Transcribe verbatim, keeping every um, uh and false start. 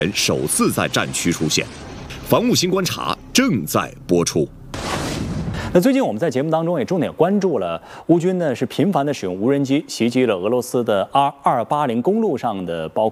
人首次在战区出现。防务新观察正在播出。 那最近我们在节目当中也重点关注了乌军呢是频繁的使用无人机袭击了俄罗斯的 R 二八零公路上的包括